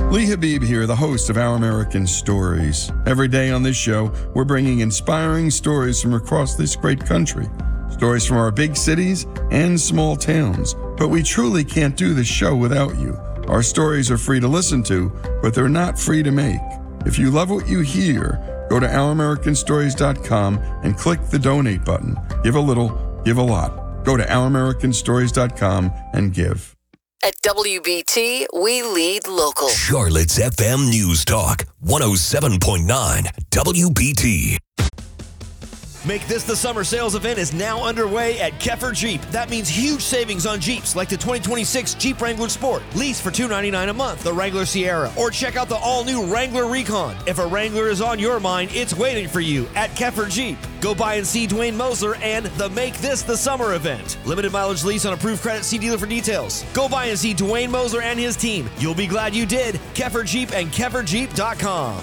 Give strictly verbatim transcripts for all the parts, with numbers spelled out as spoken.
Lee Habib here, the host of Our American Stories. Every day on this show, we're bringing inspiring stories from across this great country. Stories from our big cities and small towns. But we truly can't do this show without you. Our stories are free to listen to, but they're not free to make. If you love what you hear, go to our american stories dot com and click the donate button. Give a little, give a lot. Go to our american stories dot com and give. At W B T, we lead local. Charlotte's F M News Talk, one oh seven point nine W B T. Make This the Summer sales event is now underway at Keffer Jeep. That means huge savings on Jeeps like the twenty twenty-six Jeep Wrangler Sport. Lease for two hundred ninety-nine dollars a month, the Wrangler Sierra, or check out the all-new Wrangler Recon. If a Wrangler is on your mind, it's waiting for you at Keffer Jeep. Go by and see Dwayne Mosler and the Make This the Summer event. Limited mileage lease on approved credit. See dealer for details. Go by and see Dwayne Mosler and his team. You'll be glad you did. Keffer Jeep and keffer jeep dot com.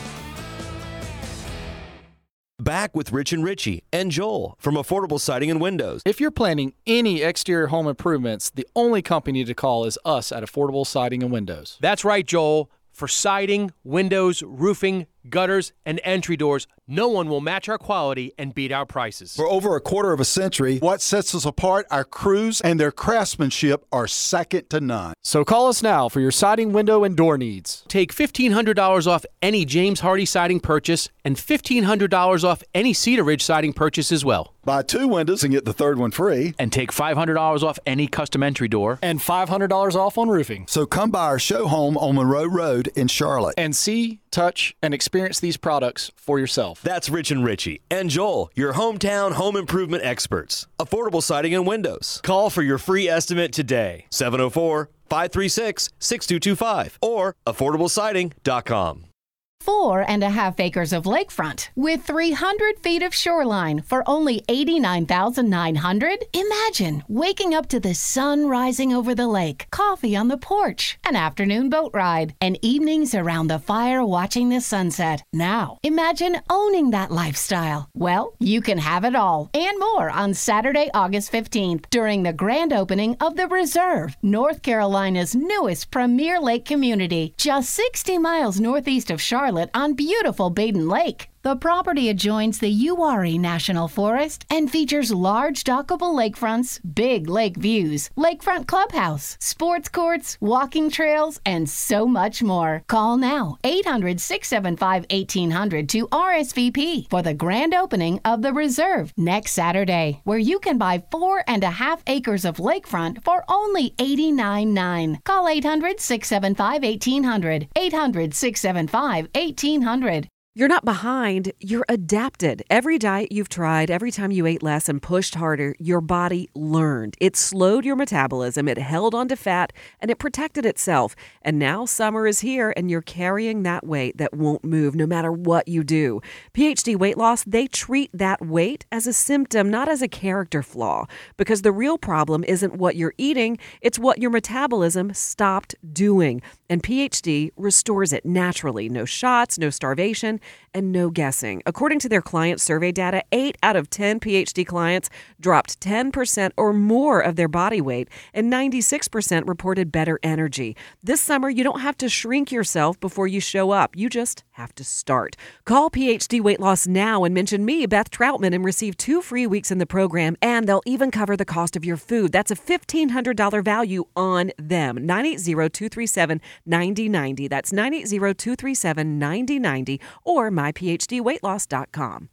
Back with Rich and Richie and Joel from Affordable Siding and Windows. If you're planning any exterior home improvements, the only company to call is us at Affordable Siding and Windows. That's right, Joel. For siding, windows, roofing, gutters, and entry doors, no one will match our quality and beat our prices. For over a quarter of a century, what sets us apart, our crews and their craftsmanship are second to none. So call us now for your siding, window, and door needs. Take fifteen hundred dollars off any James Hardy siding purchase and fifteen hundred dollars off any Cedar Ridge siding purchase as well. Buy two windows and get the third one free. And take five hundred dollars off any custom entry door. And five hundred dollars off on roofing. So come by our show home on Monroe Road in Charlotte. And see, touch, and experience these products for yourself. That's Rich and Richie and Joel, your hometown home improvement experts. Affordable Siding and Windows. Call for your free estimate today. seven oh four, five three six, six two two five or affordable siding dot com. Four and a half acres of lakefront with three hundred feet of shoreline for only eighty-nine thousand nine hundred dollars. Imagine waking up to the sun rising over the lake, coffee on the porch, an afternoon boat ride, and evenings around the fire watching the sunset. Now, imagine owning that lifestyle. Well, you can have it all and more on Saturday, August fifteenth during the grand opening of The Reserve, North Carolina's newest premier lake community, just sixty miles northeast of Charlotte on beautiful Baden Lake. The property adjoins the Uwharrie National Forest and features large dockable lakefronts, big lake views, lakefront clubhouse, sports courts, walking trails, and so much more. Call now, eight hundred, six seven five, eighteen hundred to R S V P for the grand opening of The Reserve next Saturday, where you can buy four and a half acres of lakefront for only eighty-nine thousand dollars. Call eight hundred, six seven five, eighteen hundred, eight hundred, six seven five, eighteen hundred. You're not behind, you're adapted. Every diet you've tried, every time you ate less and pushed harder, your body learned. It slowed your metabolism, it held onto fat, and it protected itself. And now summer is here, and you're carrying that weight that won't move no matter what you do. P H D Weight Loss, they treat that weight as a symptom, not as a character flaw. Because the real problem isn't what you're eating, it's what your metabolism stopped doing. And P H D restores it naturally. No shots, no starvation, and no guessing. According to their client survey data, eight out of ten P H D clients dropped ten percent or more of their body weight, and ninety-six percent reported better energy. This summer, you don't have to shrink yourself before you show up. You just have to start. Call P H D Weight Loss now and mention me, Beth Troutman, and receive two free weeks in the program, and they'll even cover the cost of your food. That's a fifteen hundred dollars value on them. nine eight zero, two three seven, nine zero nine zero. That's nine eight zero, two three seven, nine zero nine zero or my p h d weight loss dot com.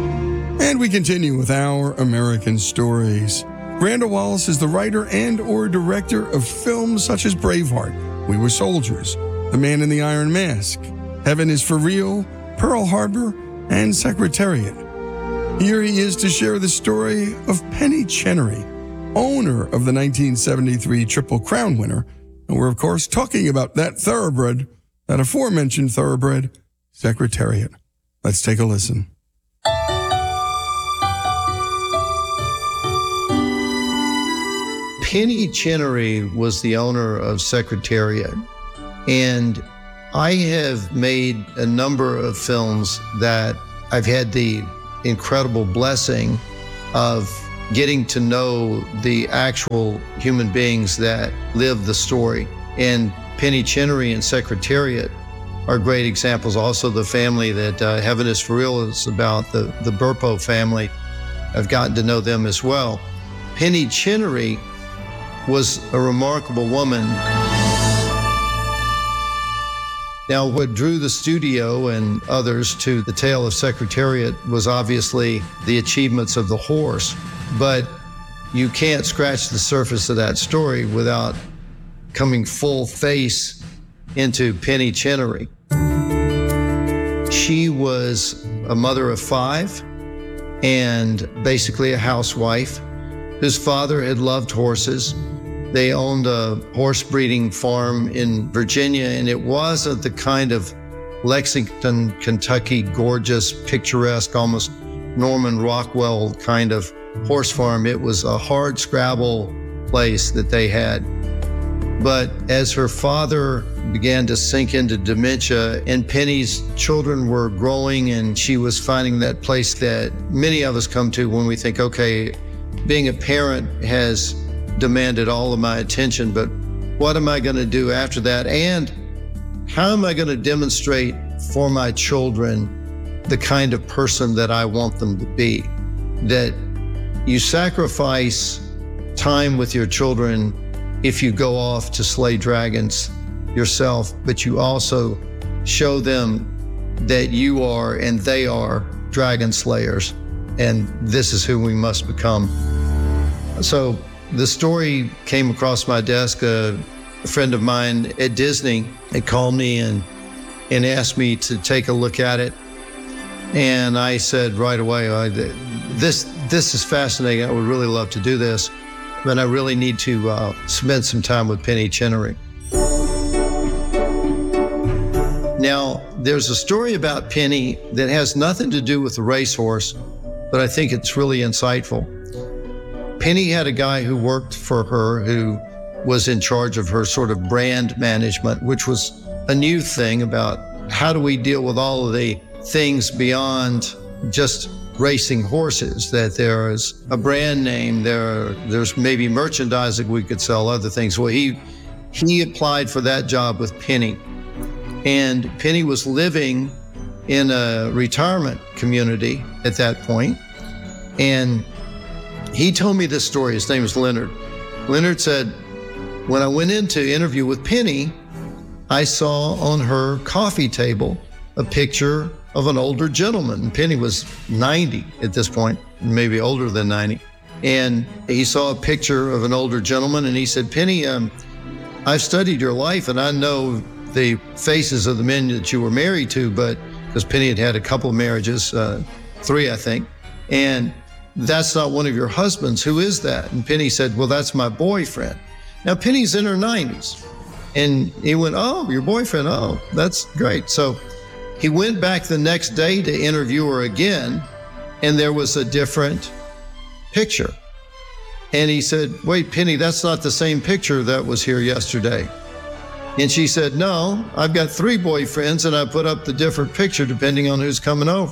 And we continue with Our American Stories. Randall Wallace is the writer and or director of films such as Braveheart, We Were Soldiers, The Man in the Iron Mask, Heaven is for Real, Pearl Harbor, and Secretariat. Here he is to share the story of Penny Chenery, owner of the nineteen seventy-three Triple Crown winner. And we're, of course, talking about that thoroughbred, that aforementioned thoroughbred, Secretariat. Let's take a listen. Penny Chenery was the owner of Secretariat, and I have made a number of films that I've had the incredible blessing of getting to know the actual human beings that live the story. And Penny Chinnery and Secretariat are great examples. Also, the family that uh, Heaven is for Real is about, the, the Burpo family. I've gotten to know them as well. Penny Chinnery was a remarkable woman. Now, what drew the studio and others to the tale of Secretariat was obviously the achievements of the horse, but you can't scratch the surface of that story without coming full face into Penny Chinnery. She was a mother of five and basically a housewife whose father had loved horses. They owned a horse breeding farm in Virginia, and it wasn't the kind of Lexington, Kentucky, gorgeous, picturesque, almost Norman Rockwell kind of horse farm. It was a hard scrabble place that they had. But as her father began to sink into dementia and Penny's children were growing and she was finding that place that many of us come to when we think, okay, being a parent has demanded all of my attention, but what am I going to do after that? And how am I going to demonstrate for my children the kind of person that I want them to be? That you sacrifice time with your children if you go off to slay dragons yourself, but you also show them that you are and they are dragon slayers, and this is who we must become. So the story came across my desk. Uh, a friend of mine at Disney had called me and, and asked me to take a look at it. And I said right away, I, this, this is fascinating. I would really love to do this, but I really need to uh, spend some time with Penny Chinnery. Now, there's a story about Penny that has nothing to do with the racehorse, but I think it's really insightful. Penny had a guy who worked for her who was in charge of her sort of brand management, which was a new thing about how do we deal with all of the things beyond just racing horses, that there is a brand name, there, there's maybe merchandising we could sell, other things. Well, he, he applied for that job with Penny. And Penny was living in a retirement community at that point. And he told me this story. His name is Leonard. Leonard said, when I went in to interview with Penny, I saw on her coffee table a picture of an older gentleman. Penny was ninety at this point, maybe older than ninety. And he saw a picture of an older gentleman and he said, Penny, um, I've studied your life and I know the faces of the men that you were married to, but because Penny had had a couple of marriages, uh, three, I think. And that's not one of your husbands. Who is that? And Penny said, well, that's my boyfriend. Now, Penny's in her nineties. And he went, oh, your boyfriend. Oh, that's great. So he went back the next day to interview her again, and there was a different picture. And he said, wait, Penny, that's not the same picture that was here yesterday. And she said, no, I've got three boyfriends, and I put up the different picture depending on who's coming over.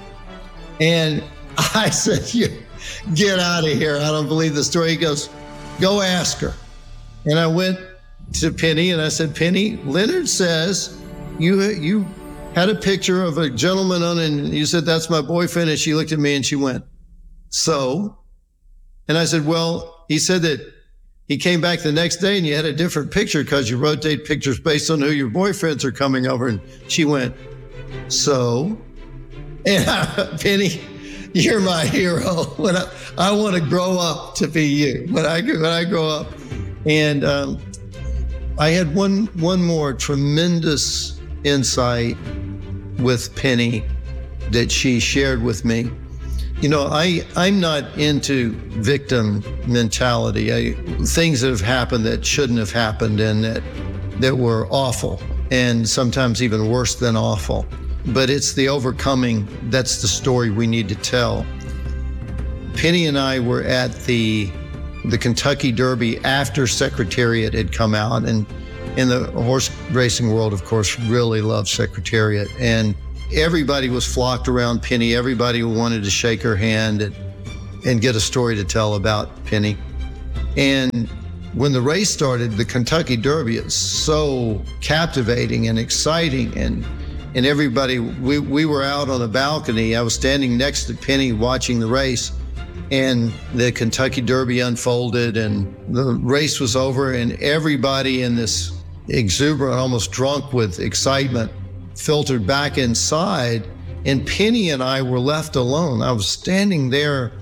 And I said, you get out of here. I don't believe the story. He goes, go ask her. And I went to Penny and I said, Penny, Leonard says you you had a picture of a gentleman on it, and you said, that's my boyfriend. And she looked at me and she went, so? And I said, well, he said that he came back the next day and you had a different picture because you rotate pictures based on who your boyfriends are coming over. And she went, so? And I, Penny, you're my hero. When I, I want to grow up to be you when I, when I grow up. And um, I had one, one more tremendous insight with Penny that she shared with me. You know, I, I'm not into victim mentality. I, things that have happened that shouldn't have happened and that, that were awful and sometimes even worse than awful. But it's the overcoming, that's the story we need to tell. Penny and I were at the the Kentucky Derby after Secretariat had come out, and in the horse racing world, of course, really loved Secretariat. And everybody was flocked around Penny. Everybody wanted to shake her hand and, and get a story to tell about Penny. And when the race started, the Kentucky Derby is so captivating and exciting, and and everybody, we, we were out on the balcony. I was standing next to Penny watching the race, and the Kentucky Derby unfolded, and the race was over, and everybody in this exuberant, almost drunk with excitement, filtered back inside, and Penny and I were left alone. I was standing there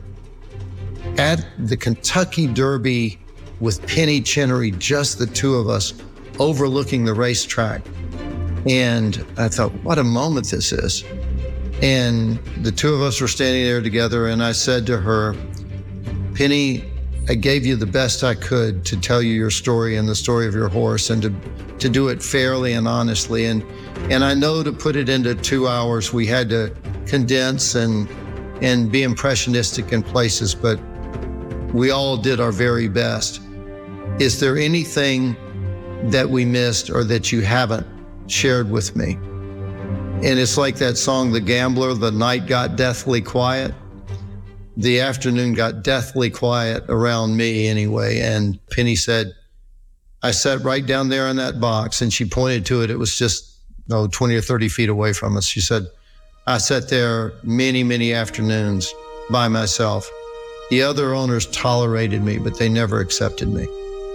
at the Kentucky Derby with Penny Chinnery, just the two of us, overlooking the racetrack. And I thought, what a moment this is. And the two of us were standing there together, and I said to her, Penny, I gave you the best I could to tell you your story and the story of your horse, and to, to do it fairly and honestly. And, and I know to put it into two hours, we had to condense and, and be impressionistic in places, but we all did our very best. Is there anything that we missed or that you haven't shared with me? And it's like that song, The Gambler, the night got deathly quiet. The afternoon got deathly quiet around me anyway. And Penny said, I sat right down there in that box, and she pointed to it. It was just, no, twenty or thirty feet away from us. She said, I sat there many, many afternoons by myself. The other owners tolerated me, but they never accepted me.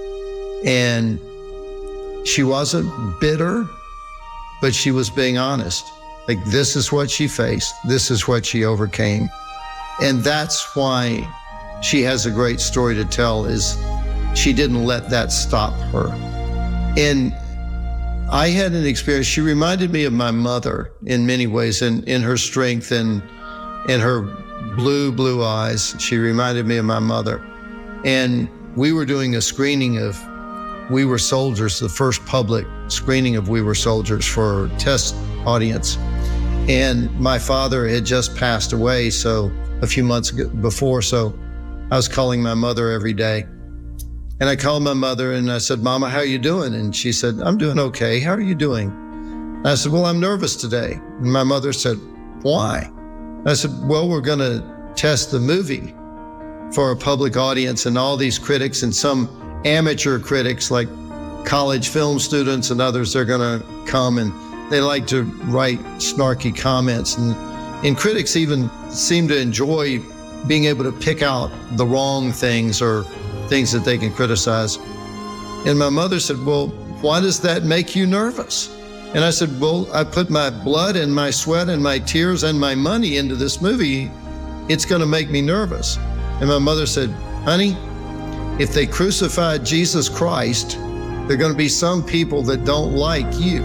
And she wasn't bitter, but she was being honest. Like, this is what she faced. This is what she overcame. And that's why she has a great story to tell, is she didn't let that stop her. And I had an experience. She reminded me of my mother in many ways, in, in her strength and in her blue, blue eyes. She reminded me of my mother. And we were doing a screening of We Were Soldiers, the first public screening of We Were Soldiers for a test audience. And my father had just passed away, so a few months before, so I was calling my mother every day. And I called my mother and I said, Mama, how are you doing? And she said, I'm doing okay. How are you doing? And I said, well, I'm nervous today. And my mother said, why? I said, well, we're going to test the movie for a public audience, and all these critics and some amateur critics like college film students and others, they're going to come and they like to write snarky comments. And, and critics even seem to enjoy being able to pick out the wrong things or things that they can criticize. And my mother said, well, why does that make you nervous? And I said, well, I put my blood and my sweat and my tears and my money into this movie. It's going to make me nervous. And my mother said, honey, if they crucified Jesus Christ, there are going to be some people that don't like you.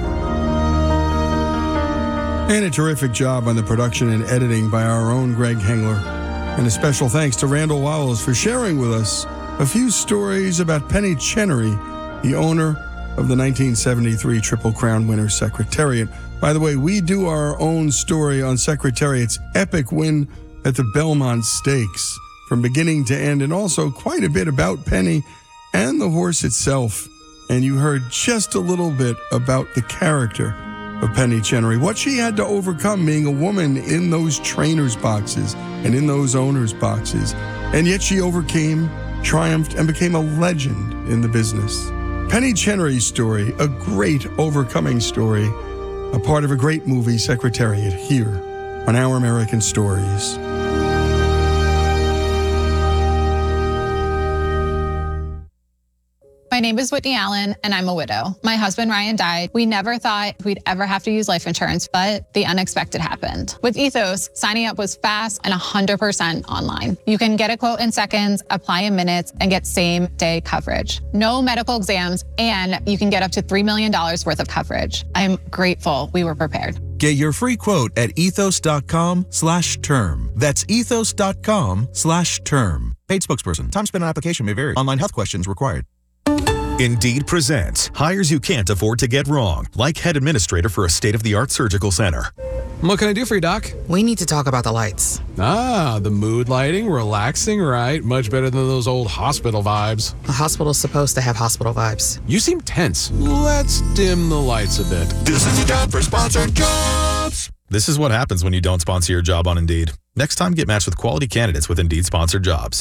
And a terrific job on the production and editing by our own Greg Hengler. And a special thanks to Randall Wallace for sharing with us a few stories about Penny Chinnery, the owner of the nineteen seventy-three Triple Crown winner Secretariat. By the way, we do our own story on Secretariat's epic win at the Belmont Stakes from beginning to end, and also quite a bit about Penny and the horse itself. And you heard just a little bit about the character of Penny Chinnery, what she had to overcome being a woman in those trainers' boxes and in those owners' boxes. And yet she overcame, triumphed, and became a legend in the business. Penny Chinnery's story, a great overcoming story, a part of a great movie, Secretariat, here on Our American Stories. My name is Whitney Allen, and I'm a widow. My husband, Ryan, died. We never thought we'd ever have to use life insurance, but the unexpected happened. With Ethos, signing up was fast and one hundred percent online. You can get a quote in seconds, apply in minutes, and get same-day coverage. No medical exams, and you can get up to three million dollars worth of coverage. I'm grateful we were prepared. Get your free quote at ethos.com slash term. That's ethos.com slash term. Paid spokesperson. Time spent on application may vary. Online health questions required. Indeed presents hires you can't afford to get wrong, like head administrator for a state-of-the-art surgical center. What can I do for you, Doc? We need to talk about the lights. Ah, the mood lighting, relaxing, right? Much better than those old hospital vibes. A hospital's supposed to have hospital vibes. You seem tense. Let's dim the lights a bit. This is your time for sponsored jobs. This is what happens when you don't sponsor your job on Indeed. Next time, get matched with quality candidates with Indeed sponsored jobs.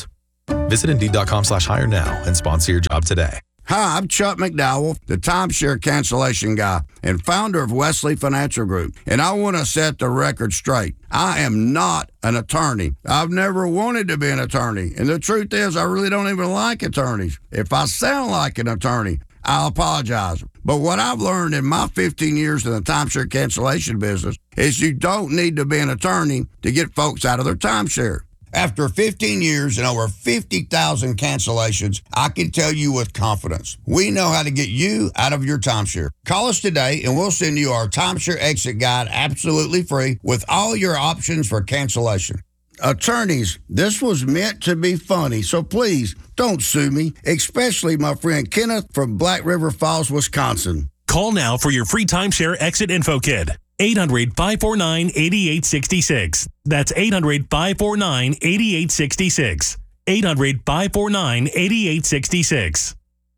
Visit Indeed.com slash hire now and sponsor your job today. Hi, I'm Chuck McDowell, the timeshare cancellation guy and founder of Wesley Financial Group. And I want to set the record straight. I am not an attorney. I've never wanted to be an attorney. And the truth is, I really don't even like attorneys. If I sound like an attorney, I'll apologize. But what I've learned in my fifteen years in the timeshare cancellation business is you don't need to be an attorney to get folks out of their timeshare. After fifteen years and over fifty thousand cancellations, I can tell you with confidence, we know how to get you out of your timeshare. Call us today and we'll send you our timeshare exit guide absolutely free with all your options for cancellation. Attorneys, this was meant to be funny, so please don't sue me, especially my friend Kenneth from Black River Falls, Wisconsin. Call now for your free timeshare exit info kit. eight hundred, five four nine, eight eight six six. That's eight hundred, five four nine, eight eight six six. eight hundred, five four nine, eight eight six six.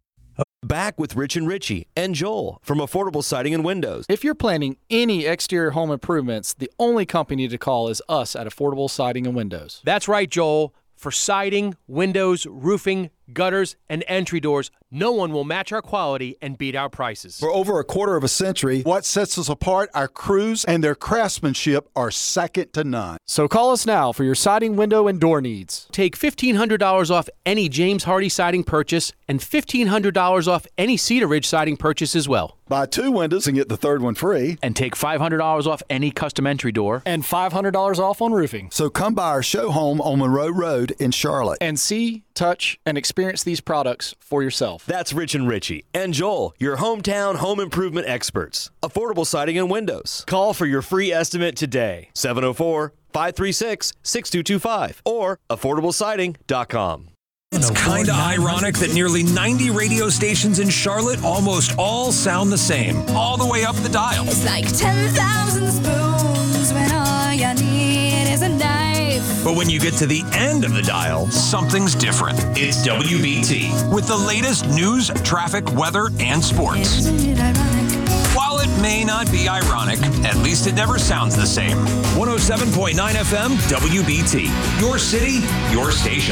Back with Rich and Richie and Joel from Affordable Siding and Windows. If you're planning any exterior home improvements, the only company to call is us at Affordable Siding and Windows. That's right, Joel. For siding, windows, roofing, gutters, and entry doors, no one will match our quality and beat our prices. For over a quarter of a century, what sets us apart, our crews and their craftsmanship are second to none. So call us now for your siding, window, and door needs. Take fifteen hundred dollars off any James Hardy siding purchase and fifteen hundred dollars off any Cedar Ridge siding purchase as well. Buy two windows and get the third one free. And take five hundred dollars off any custom entry door. And five hundred dollars off on roofing. So come by our show home on Monroe Road in Charlotte. And see, touch, and experience these products for yourself. That's Rich and Richie and Joel, your hometown home improvement experts. Affordable Siding and Windows. Call for your free estimate today. seven oh four, five three six, six two two five or affordable siding dot com. It's kind of ironic that nearly ninety radio stations in Charlotte almost all sound the same, all the way up the dial. It's like ten thousand spoons when all you need is a knife. But when you get to the end of the dial, something's different. It's W B T with the latest news, traffic, weather, and sports. Isn't it ironic? While it may not be ironic, at least it never sounds the same. one oh seven point nine F M, W B T. Your city, your station.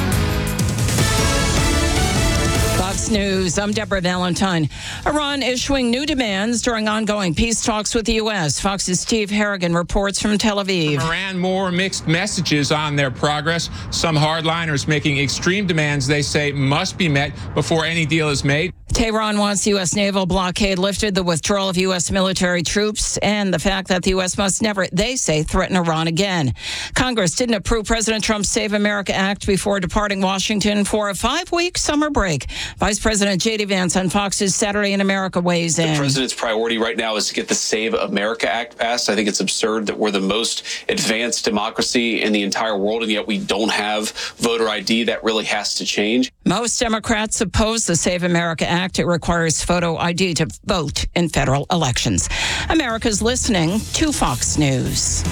Fox News, I'm Deborah Valentine. Iran issuing new demands during ongoing peace talks with the U S. Fox's Steve Harrigan reports from Tel Aviv. From Iran, more mixed messages on their progress. Some hardliners making extreme demands they say must be met before any deal is made. Tehran wants U S naval blockade lifted, the withdrawal of U S military troops, and the fact that the U S must never, they say, threaten Iran again. Congress didn't approve President Trump's Save America Act before departing Washington for a five-week summer break. Vice President J D Vance on Fox's Saturday in America weighs in. The president's priority right now is to get the Save America Act passed. I think it's absurd that we're the most advanced democracy in the entire world, and yet we don't have voter I D. That really has to change. Most Democrats oppose the Save America Act. It requires photo I D to vote in federal elections. America's listening to Fox News.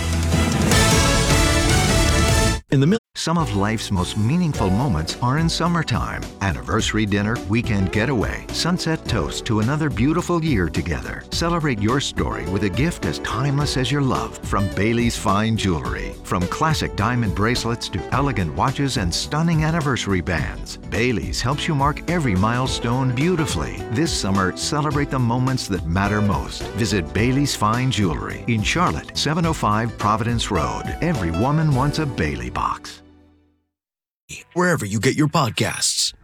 In the middle, some of life's most meaningful moments are in summertime. Anniversary dinner, weekend getaway, sunset toast to another beautiful year together. Celebrate your story with a gift as timeless as your love from Bailey's Fine Jewelry. From classic diamond bracelets to elegant watches and stunning anniversary bands, Bailey's helps you mark every milestone beautifully. This summer, celebrate the moments that matter most. Visit Bailey's Fine Jewelry in Charlotte, seven oh five Providence Road. Every woman wants a Bailey box. Wherever you get your podcasts.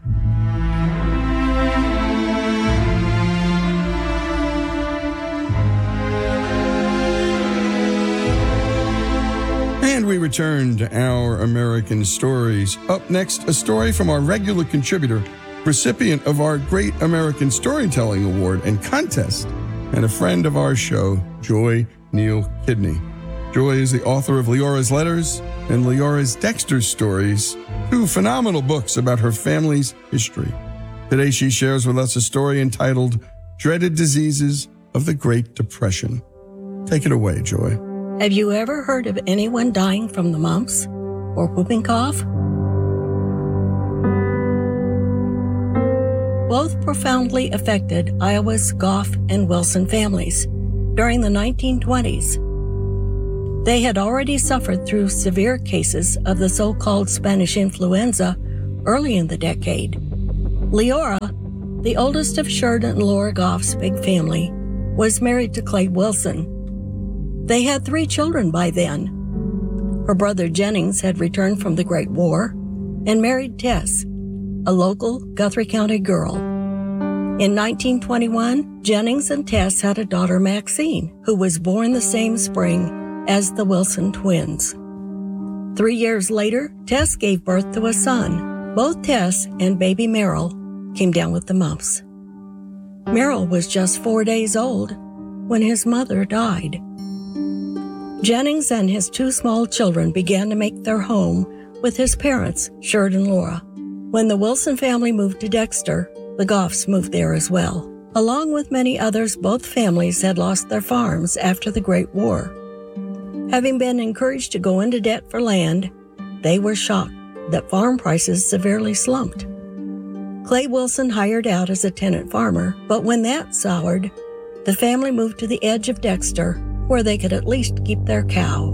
And we return to Our American Stories. Up next, a story from our regular contributor, recipient of our Great American Storytelling Award and contest, and a friend of our show, Joy Neal Kidney. Joy is the author of Leora's Letters and Leora's Dexter Stories, two phenomenal books about her family's history. Today she shares with us a story entitled Dreaded Diseases of the Great Depression. Take it away, Joy. Have you ever heard of anyone dying from the mumps or whooping cough? Both profoundly affected Iowa's Goff and Wilson families during the nineteen twenties. They had already suffered through severe cases of the so-called Spanish influenza early in the decade. Leora, the oldest of Sheridan and Laura Goff's big family, was married to Clay Wilson. They had three children by then. Her brother Jennings had returned from the Great War and married Tess, a local Guthrie County girl. In nineteen twenty-one, Jennings and Tess had a daughter, Maxine, who was born the same spring as the Wilson twins. Three years later, Tess gave birth to a son. Both Tess and baby Merrill came down with the mumps. Merrill was just four days old when his mother died. Jennings and his two small children began to make their home with his parents, Sheridan and Laura. When the Wilson family moved to Dexter, the Goffs moved there as well. Along with many others, both families had lost their farms after the Great War. Having been encouraged to go into debt for land, they were shocked that farm prices severely slumped. Clay Wilson hired out as a tenant farmer, but when that soured, the family moved to the edge of Dexter, where they could at least keep their cow.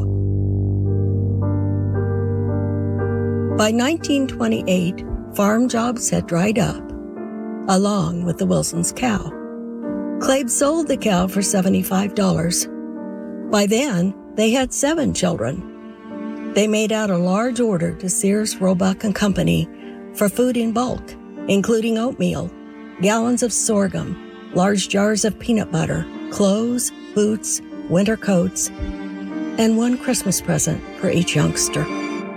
By nineteen twenty-eight, farm jobs had dried up, along with the Wilsons' cow. Clabe sold the cow for seventy-five dollars. By then, they had seven children. They made out a large order to Sears, Roebuck and Company for food in bulk, including oatmeal, gallons of sorghum, large jars of peanut butter, clothes, boots, winter coats, and one Christmas present for each youngster.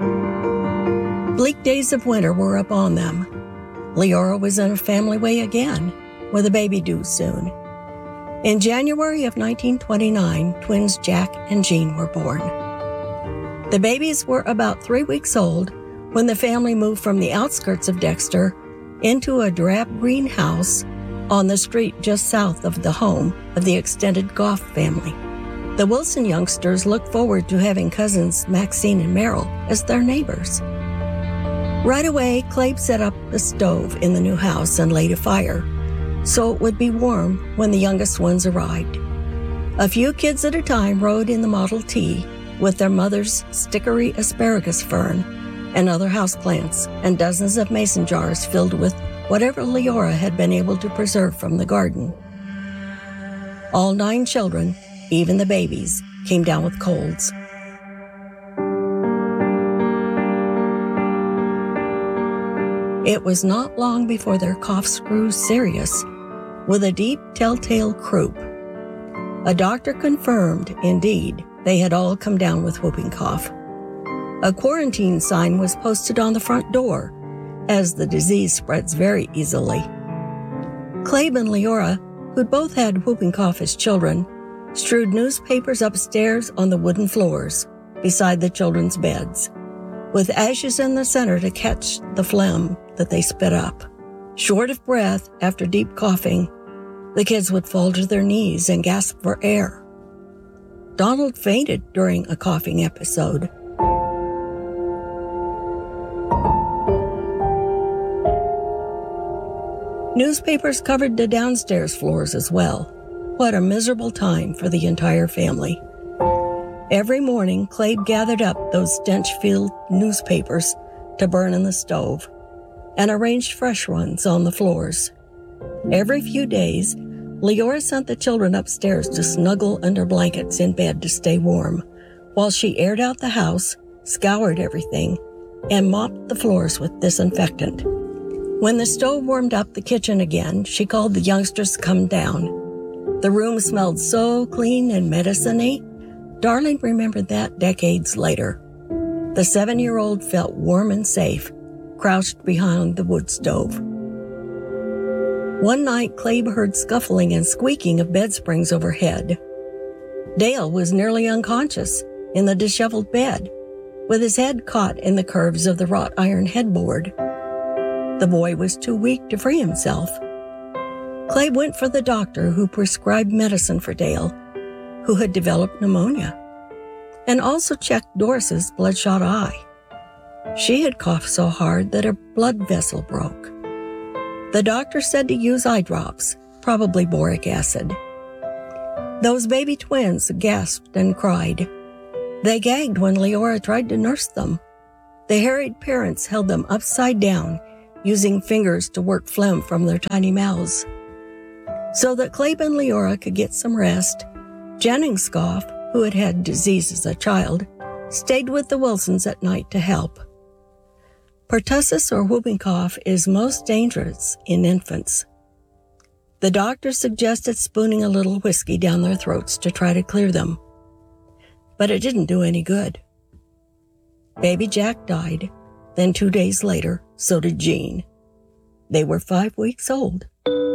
Bleak days of winter were upon them. Leora was in a family way again, with a baby due soon. In January of nineteen twenty-nine, twins Jack and Jean were born. The babies were about three weeks old when the family moved from the outskirts of Dexter into a drab green house on the street just south of the home of the extended Goff family. The Wilson youngsters looked forward to having cousins Maxine and Merrill as their neighbors. Right away, Clabe set up a stove in the new house and laid a fire, so it would be warm when the youngest ones arrived. A few kids at a time rode in the Model T with their mother's stickery asparagus fern and other houseplants, and dozens of mason jars filled with whatever Leora had been able to preserve from the garden. All nine children, even the babies, came down with colds. It was not long before their coughs grew serious, with a deep telltale croup. A doctor confirmed, indeed, they had all come down with whooping cough. A quarantine sign was posted on the front door, as the disease spreads very easily. Clabe and Leora, who'd both had whooping cough as children, strewed newspapers upstairs on the wooden floors beside the children's beds, with ashes in the center to catch the phlegm that they spit up. Short of breath after deep coughing, the kids would fall to their knees and gasp for air. Donald fainted during a coughing episode. Newspapers covered the downstairs floors as well. What a miserable time for the entire family. Every morning, Clabe gathered up those stench-filled newspapers to burn in the stove and arranged fresh ones on the floors. Every few days, Leora sent the children upstairs to snuggle under blankets in bed to stay warm, while she aired out the house, scoured everything, and mopped the floors with disinfectant. When the stove warmed up the kitchen again, she called the youngsters to come down. The room smelled so clean and medicine-y. Darling remembered that decades later. The seven-year-old felt warm and safe, crouched behind the wood stove. One night, Clabe heard scuffling and squeaking of bed springs overhead. Dale was nearly unconscious in the disheveled bed, with his head caught in the curves of the wrought iron headboard. The boy was too weak to free himself. Clabe went for the doctor who prescribed medicine for Dale, who had developed pneumonia, and also checked Doris's bloodshot eye. She had coughed so hard that her blood vessel broke. The doctor said to use eye drops, probably boric acid. Those baby twins gasped and cried. They gagged when Leora tried to nurse them. The harried parents held them upside down, using fingers to work phlegm from their tiny mouths. So that Clabe and Leora could get some rest, Jennings Scoff, who had had disease as a child, stayed with the Wilsons at night to help. Pertussis or whooping cough is most dangerous in infants. The doctor suggested spooning a little whiskey down their throats to try to clear them. But it didn't do any good. Baby Jack died. Then two days later, so did Jean. They were five weeks old.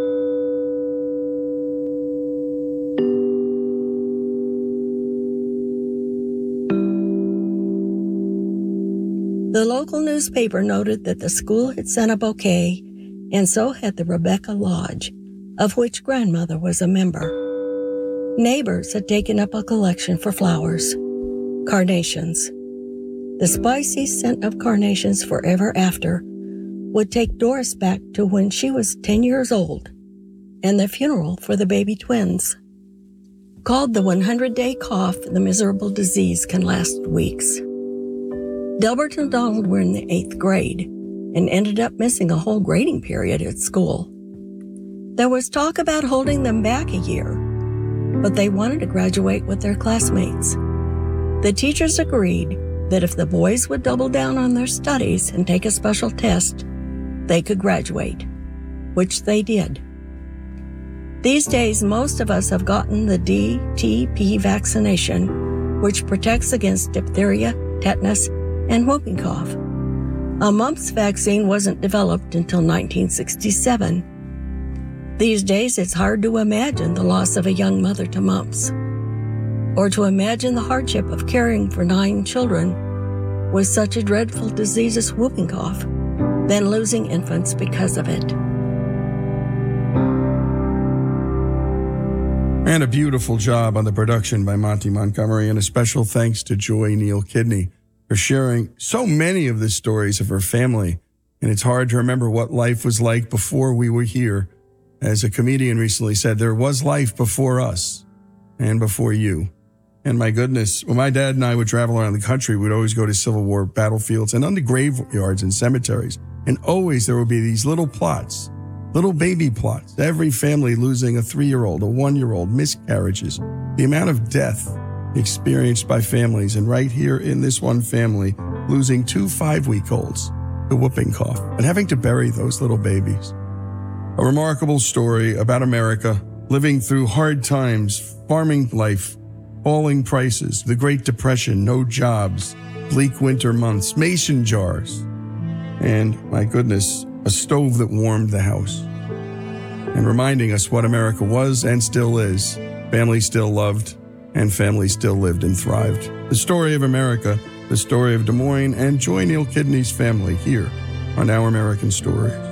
The local newspaper noted that the school had sent a bouquet, and so had the Rebecca Lodge, of which grandmother was a member. Neighbors had taken up a collection for flowers, carnations. The spicy scent of carnations forever after would take Doris back to when she was ten years old and the funeral for the baby twins. Called the hundred-day cough, the miserable disease can last weeks. Delbert and Donald were in the eighth grade and ended up missing a whole grading period at school. There was talk about holding them back a year, but they wanted to graduate with their classmates. The teachers agreed that if the boys would double down on their studies and take a special test, they could graduate, which they did. These days, most of us have gotten the D T P vaccination, which protects against diphtheria, tetanus, and whooping cough. A mumps vaccine wasn't developed until nineteen sixty-seven. These days, it's hard to imagine the loss of a young mother to mumps, or to imagine the hardship of caring for nine children with such a dreadful disease as whooping cough, then losing infants because of it. And a beautiful job on the production by Monty Montgomery, and a special thanks to Joy Neal Kidney for sharing so many of the stories of her family. And it's hard to remember what life was like before we were here. As a comedian recently said, there was life before us and before you. And my goodness, when my dad and I would travel around the country, we'd always go to Civil War battlefields and under graveyards and cemeteries. And always there would be these little plots, little baby plots, every family losing a three-year-old, a one-year-old, miscarriages, the amount of death experienced by families. And right here in this one family, losing two five-week-olds to whooping cough and having to bury those little babies. A remarkable story about America, living through hard times, farming life, falling prices, the Great Depression, no jobs, bleak winter months, mason jars, and, my goodness, a stove that warmed the house. And reminding us what America was and still is. Family still loved, and family still lived and thrived. The story of America, the story of Des Moines and Joy Neal Kidney's family here on Our American Stories.